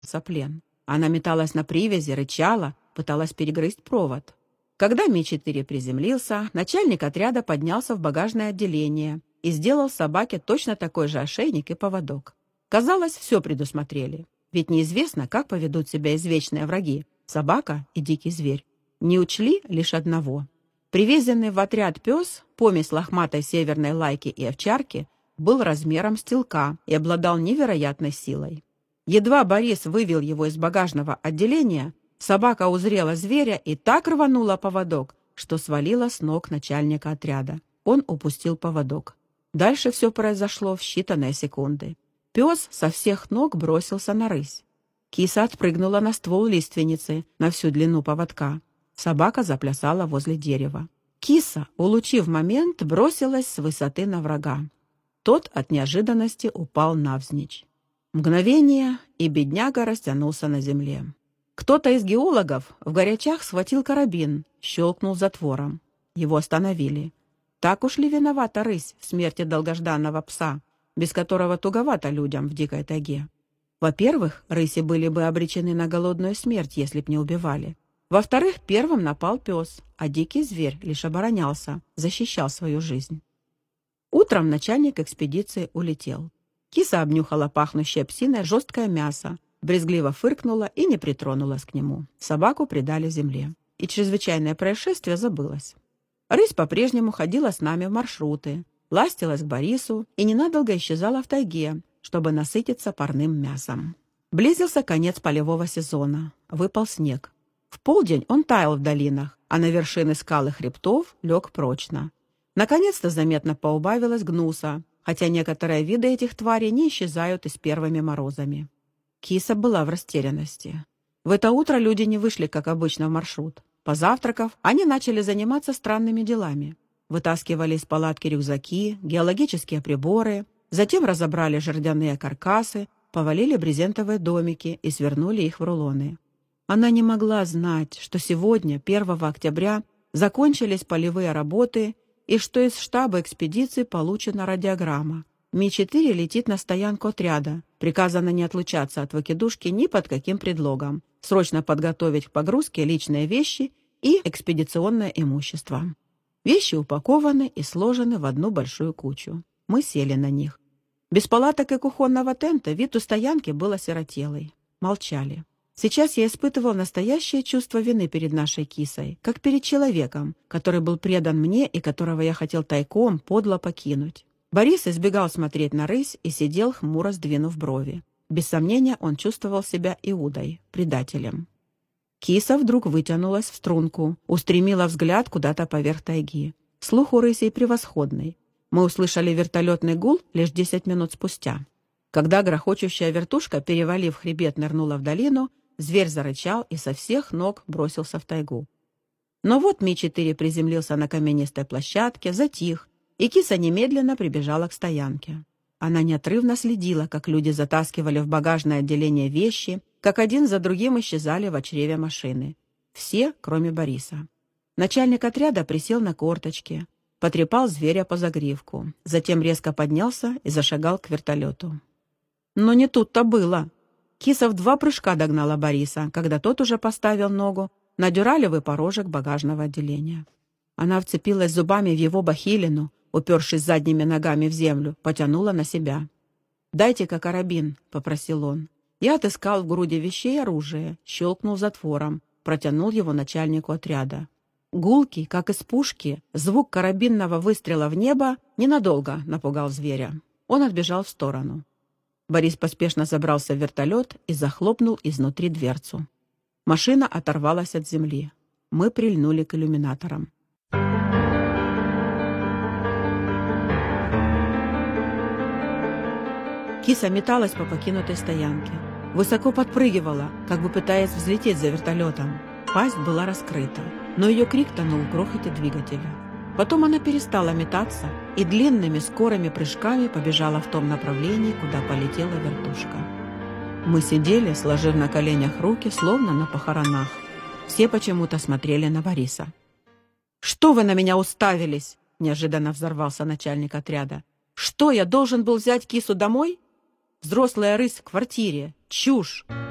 плен. Она металась на привязи, рычала, пыталась перегрызть провод. Когда Ми-4 приземлился, начальник отряда поднялся в багажное отделение и сделал собаке точно такой же ошейник и поводок. Казалось, все предусмотрели. Ведь неизвестно, как поведут себя извечные враги – собака и дикий зверь. Не учли лишь одного. Привезенный в отряд пес, помесь лохматой северной лайки и овчарки, был размером с телка и обладал невероятной силой. Едва Борис вывел его из багажного отделения, собака узрела зверя и так рванула поводок, что свалила с ног начальника отряда. Он упустил поводок. Дальше все произошло в считанные секунды. Пес со всех ног бросился на рысь. Киса отпрыгнула на ствол лиственницы на всю длину поводка. Собака заплясала возле дерева. Киса, улучив момент, бросилась с высоты на врага. Тот от неожиданности упал навзничь. Мгновение, и бедняга растянулся на земле. Кто-то из геологов в горячах схватил карабин, щелкнул затвором. Его остановили. Так уж ли виновата рысь в смерти долгожданного пса, без которого туговато людям в дикой тайге? Во-первых, рыси были бы обречены на голодную смерть, если б не убивали. Во-вторых, первым напал пес, а дикий зверь лишь оборонялся, защищал свою жизнь. Утром начальник экспедиции улетел. Киса обнюхала пахнущее псиной жесткое мясо, брезгливо фыркнула и не притронулась к нему. Собаку предали земле. И чрезвычайное происшествие забылось. Рысь по-прежнему ходила с нами в маршруты, ластилась к Борису и ненадолго исчезала в тайге, чтобы насытиться парным мясом. Близился конец полевого сезона. Выпал снег. В полдень он таял в долинах, а на вершины скал и хребтов лег прочно. Наконец-то заметно поубавилось гнуса, хотя некоторые виды этих тварей не исчезают и с первыми морозами. Киса была в растерянности. В это утро люди не вышли, как обычно, в маршрут. Позавтракав, они начали заниматься странными делами. Вытаскивали из палатки рюкзаки, геологические приборы, затем разобрали жердяные каркасы, повалили брезентовые домики и свернули их в рулоны. Она не могла знать, что сегодня, 1 октября, закончились полевые работы и что из штаба экспедиции получена радиограмма. Ми-4 летит на стоянку отряда. Приказано не отлучаться от выкидушки ни под каким предлогом. Срочно подготовить к погрузке личные вещи и экспедиционное имущество. Вещи упакованы и сложены в одну большую кучу. Мы сели на них. Без палаток и кухонного тента вид у стоянки был осиротелый. Молчали. Сейчас я испытывал настоящее чувство вины перед нашей Кисой, как перед человеком, который был предан мне и которого я хотел тайком подло покинуть. Борис избегал смотреть на рысь и сидел, хмуро сдвинув брови. Без сомнения, он чувствовал себя Иудой, предателем. Киса вдруг вытянулась в струнку, устремила взгляд куда-то поверх тайги. Слух у рысей превосходный. Мы услышали вертолетный гул лишь 10 минут спустя. Когда грохочущая вертушка, перевалив хребет, нырнула в долину, зверь зарычал и со всех ног бросился в тайгу. Но вот Ми-4 приземлился на каменистой площадке, затих, и Киса немедленно прибежала к стоянке. Она неотрывно следила, как люди затаскивали в багажное отделение вещи, как один за другим исчезали в чреве машины. Все, кроме Бориса. Начальник отряда присел на корточки, потрепал зверя по загривку, затем резко поднялся и зашагал к вертолету. Но не тут-то было. Киса в 2 прыжка догнала Бориса, когда тот уже поставил ногу на дюралевый порожек багажного отделения. Она вцепилась зубами в его бахилину, упершись задними ногами в землю, потянула на себя. «Дайте-ка карабин», — попросил он. Я отыскал в груди вещей оружие, щелкнул затвором, протянул его начальнику отряда. Гулкий, как из пушки, звук карабинного выстрела в небо ненадолго напугал зверя. Он отбежал в сторону. Борис поспешно забрался в вертолет и захлопнул изнутри дверцу. Машина оторвалась от земли. Мы прильнули к иллюминаторам. Киса металась по покинутой стоянке. Высоко подпрыгивала, как бы пытаясь взлететь за вертолетом. Пасть была раскрыта, но ее крик тонул в грохоте двигателя. Потом она перестала метаться и длинными скорыми прыжками побежала в том направлении, куда полетела вертушка. Мы сидели, сложив на коленях руки, словно на похоронах. Все почему-то смотрели на Бориса. «Что вы на меня уставились?» – неожиданно взорвался начальник отряда. «Что, я должен был взять Кису домой? Взрослая рысь в квартире. Чушь!